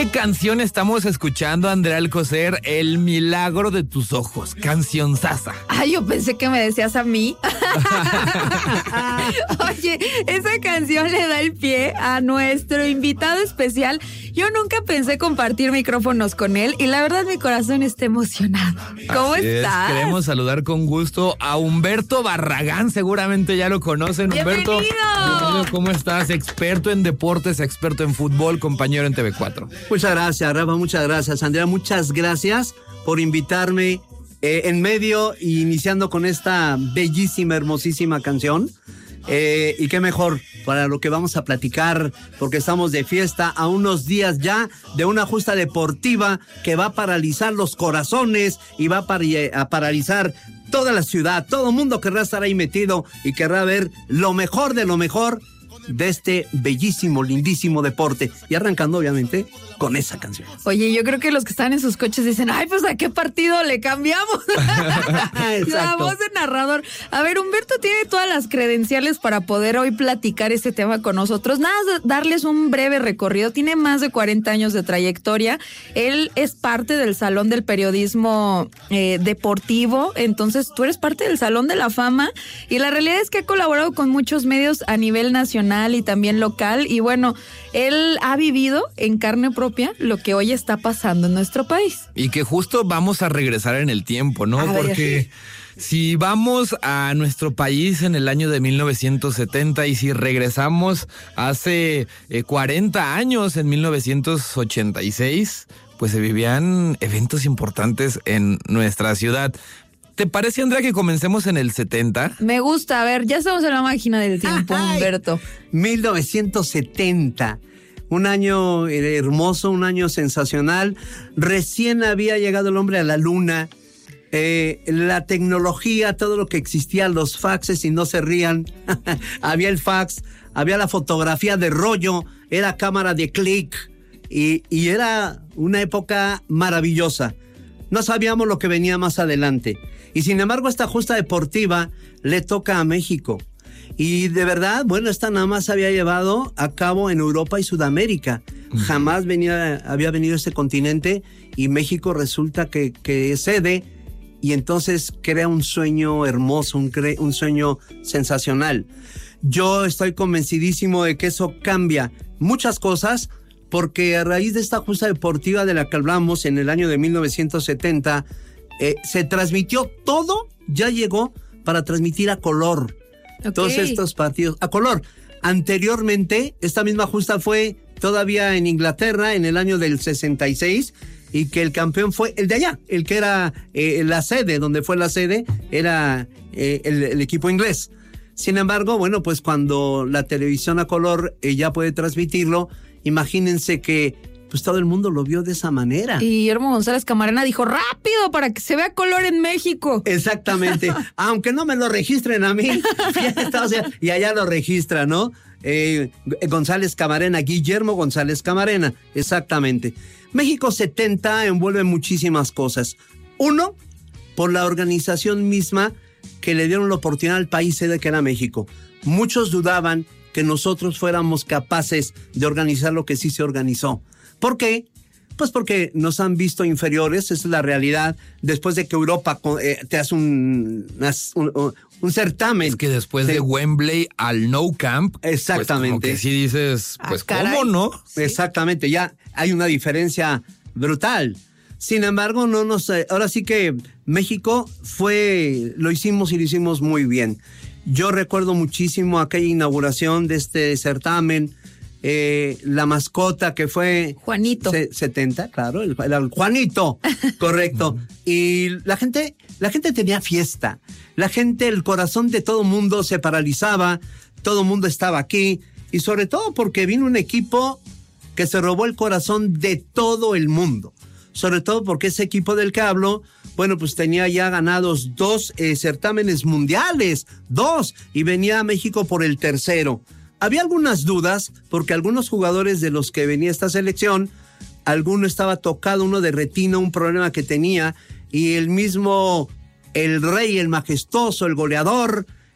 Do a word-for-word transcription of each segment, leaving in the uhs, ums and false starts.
¿Qué canción estamos escuchando, Andrea Alcocer? El milagro de tus ojos, canción sasa. Ay, yo pensé que me decías a mí. Oye, esa canción le da el pie a nuestro invitado especial. Yo nunca pensé compartir micrófonos con él y la verdad mi corazón está emocionado. ¿Cómo Así estás? Es. Queremos saludar con gusto a Humberto Barragán, seguramente ya lo conocen. ¡Bienvenido! Humberto, bienvenido, ¿cómo estás? Experto en deportes, experto en fútbol, compañero en T V cuatro. Muchas gracias, Rafa, muchas gracias. Andrea, muchas gracias por invitarme eh, en medio y iniciando con esta bellísima, hermosísima canción. Eh, y qué mejor para lo que vamos a platicar, porque estamos de fiesta a unos días ya de una justa deportiva que va a paralizar los corazones y va a, par- a paralizar toda la ciudad. Todo el mundo querrá estar ahí metido y querrá ver lo mejor de lo mejor de este bellísimo, lindísimo deporte. Y arrancando, obviamente, con esa canción. Oye, yo creo que los que están en sus coches dicen, ay, pues ¿a qué partido le cambiamos? La voz de narrador. A ver, Humberto tiene todas las credenciales para poder hoy platicar este tema con nosotros. Nada, darles un breve recorrido. Tiene más de cuarenta años de trayectoria. Él es parte del Salón del Periodismo eh, Deportivo. Entonces, tú eres parte del Salón de la Fama. Y la realidad es que ha colaborado con muchos medios a nivel nacional y también local. Y bueno, él ha vivido en carne propia lo que hoy está pasando en nuestro país. Y que justo vamos a regresar en el tiempo, ¿no? A ver, Porque si vamos a nuestro país en el año de mil novecientos setenta y si regresamos hace eh, cuarenta años, en mil novecientos ochenta y seis, pues se vivían eventos importantes en nuestra ciudad. ¿Te parece, Andrea, que comencemos en el setenta? Me gusta, a ver, ya estamos en la máquina del tiempo, Ay, Humberto. mil novecientos setenta, un año hermoso, un año sensacional. Recién había llegado el hombre a la luna. Eh, la tecnología, todo lo que existía, los faxes, y no se rían. Había el fax, había la fotografía de rollo, era cámara de clic y, y era una época maravillosa. No sabíamos lo que venía más adelante. Y sin embargo, esta justa deportiva le toca a México. Y de verdad, bueno, esta nada más se había llevado a cabo en Europa y Sudamérica. Uh-huh. Jamás venía, había venido a este continente y México resulta que, que es sede y entonces crea un sueño hermoso, un, cre- un sueño sensacional. Yo estoy convencidísimo de que eso cambia muchas cosas, porque a raíz de esta justa deportiva de la que hablamos en el año de mil novecientos setenta, eh, se transmitió todo, ya llegó para transmitir a color. Okay. Todos estos partidos a color. Anteriormente, esta misma justa fue todavía en Inglaterra en el año del sesenta y seis, y que el campeón fue el de allá, el que era eh, la sede, donde fue la sede, era eh, el, el equipo inglés. Sin embargo, bueno, pues cuando la televisión a color eh, ya puede transmitirlo, imagínense que pues todo el mundo lo vio de esa manera. Y Guillermo González Camarena dijo, rápido, para que se vea color en México. Exactamente. Aunque no me lo registren a mí. O sea, y allá lo registra, ¿no? Eh, González Camarena, Guillermo González Camarena. Exactamente. México setenta envuelve muchísimas cosas. Uno, por la organización misma que le dieron la oportunidad al país sede que era México. Muchos dudaban que nosotros fuéramos capaces de organizar lo que sí se organizó. ¿Por qué? Pues porque nos han visto inferiores, esa es la realidad. Después de que Europa eh, te hace un, un, un certamen. Es que después de, de Wembley al Nou Camp, exactamente. Pues como que sí dices, pues ah, ¿cómo no? Sí. Exactamente, ya hay una diferencia brutal. Sin embargo, no nos, ahora sí que México fue, lo hicimos y lo hicimos muy bien. Yo recuerdo muchísimo aquella inauguración de este certamen. Eh, la mascota que fue Juanito se, setenta, claro, el, el Juanito, correcto. Y la gente, la gente tenía fiesta, la gente, el corazón de todo mundo se paralizaba, todo mundo estaba aquí, y sobre todo porque vino un equipo que se robó el corazón de todo el mundo, sobre todo porque ese equipo del que hablo, bueno, pues tenía ya ganados dos eh, certámenes mundiales, dos, y venía a México por el tercero. Había algunas dudas porque algunos jugadores de los que venía esta selección, alguno estaba tocado, uno de retina, un problema que tenía, y el mismo, el rey, el majestuoso, el goleador,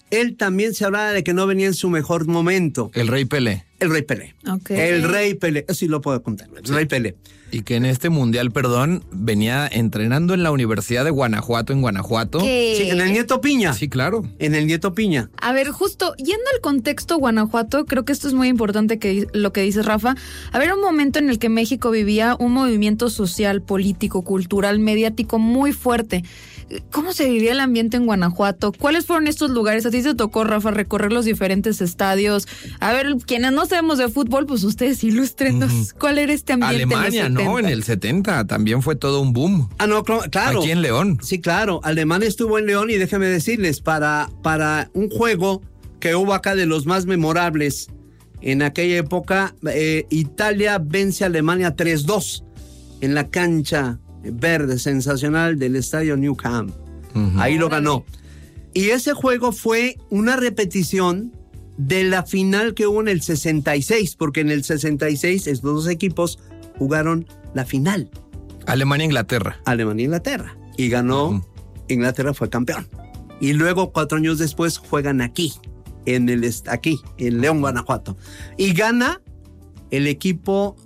él también se hablaba de que no venía en su mejor momento. El Rey Pelé. El Rey Pelé. Okay. El Rey Pelé. Sí lo puedo contar. El sí. Rey Pelé. Y que en este mundial, perdón, venía entrenando en la Universidad de Guanajuato, en Guanajuato. ¿Qué? Sí, en el Nieto Piña. Sí, claro. En el Nieto Piña. A ver, justo yendo al contexto Guanajuato, creo que esto es muy importante que lo que dice Rafa. A ver, un momento en el que México vivía un movimiento social, político, cultural, mediático muy fuerte. ¿Cómo se vivía el ambiente en Guanajuato? ¿Cuáles fueron estos lugares? A ti te tocó, Rafa, recorrer los diferentes estadios. A ver, quienes no sabemos de fútbol, pues ustedes ilústrenos. Uh-huh. ¿Cuál era este ambiente? Alemania, en ¿no? En el setenta también fue todo un boom. Ah, no, claro. Aquí en León. Sí, claro. Alemania estuvo en León y déjame decirles, para, para un juego que hubo acá de los más memorables en aquella época, eh, Italia vence a Alemania tres dos en la cancha verde sensacional del estadio Nou Camp. Uh-huh. Ahí lo ganó. Y ese juego fue una repetición de la final que hubo en el sesenta y seis, porque en el sesenta y seis estos dos equipos jugaron la final. Alemania-Inglaterra. Alemania-Inglaterra. Y ganó, uh-huh. Inglaterra fue campeón. Y luego, cuatro años después, juegan aquí, en el aquí, en León, Guanajuato. Y gana el equipo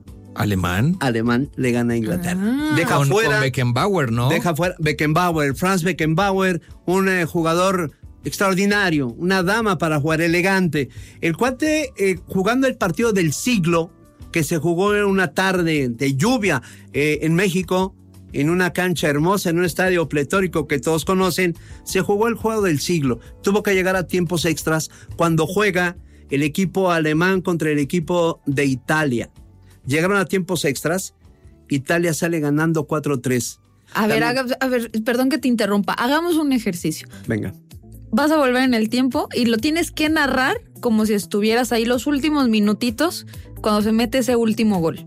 alemán. Alemán le gana a Inglaterra. Ah, deja con, fuera. Con Beckenbauer, ¿no? Deja fuera Beckenbauer, Franz Beckenbauer, un eh, jugador extraordinario, una dama para jugar, elegante. El cuate eh, jugando el partido del siglo, que se jugó en una tarde de lluvia eh, en México, en una cancha hermosa, en un estadio pletórico que todos conocen, se jugó el juego del siglo. Tuvo que llegar a tiempos extras cuando juega el equipo alemán contra el equipo de Italia. Llegaron a tiempos extras, Italia sale ganando cuatro tres. A ver, haga, a ver, perdón que te interrumpa, hagamos un ejercicio. Venga. Vas a volver en el tiempo y lo tienes que narrar como si estuvieras ahí los últimos minutitos cuando se mete ese último gol.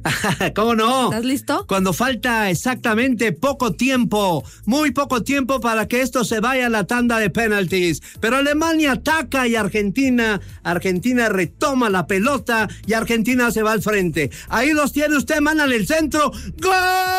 ¿Cómo no? ¿Estás listo? Cuando falta exactamente poco tiempo, muy poco tiempo para que esto se vaya a la tanda de penaltis. Pero Alemania ataca y Argentina, Argentina retoma la pelota y Argentina se va al frente. Ahí los tiene usted, mandan el centro. ¡Gol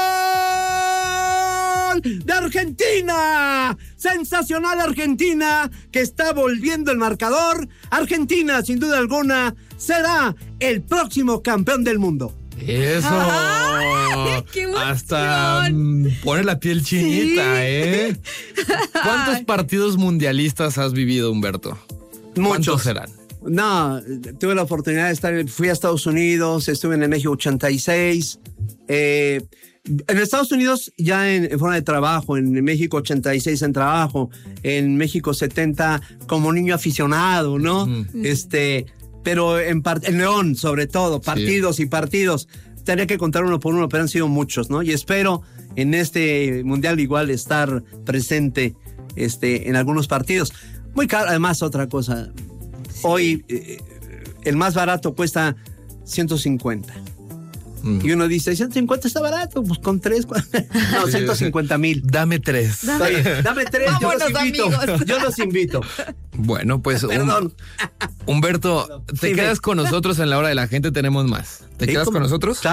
de Argentina! Sensacional Argentina, que está volviendo el marcador. Argentina, sin duda alguna, será el próximo campeón del mundo. Eso. ¡Ay, qué emoción! Hasta um, pone la piel chinita, sí. ¿eh? ¿Cuántos Ay. partidos mundialistas has vivido, Humberto? Muchos. ¿Cuántos serán? No, tuve la oportunidad de estar, fui a Estados Unidos, estuve en el México ochenta y seis, eh, en Estados Unidos ya en, en forma de trabajo, en México ochenta y seis en trabajo, en México setenta como niño aficionado, ¿no? Mm. Este... Pero en, part- en León, sobre todo, partidos sí. y partidos. Tendría que contar uno por uno, pero han sido muchos, ¿no? Y espero en este mundial igual estar presente este, en algunos partidos. Muy caro, además, otra cosa. Sí. Hoy eh, el más barato cuesta ciento cincuenta. Mm. Y uno dice, ciento cincuenta está barato, pues con tres, no, ciento cincuenta mil. Dame tres. Dame, Oye, dame tres, yo los invito. Amigos. Yo los invito. Bueno, pues Perdón. Un, Humberto, te sí, quedas me... con nosotros en la hora de la gente, tenemos más. ¿Te quedas ¿cómo? con nosotros?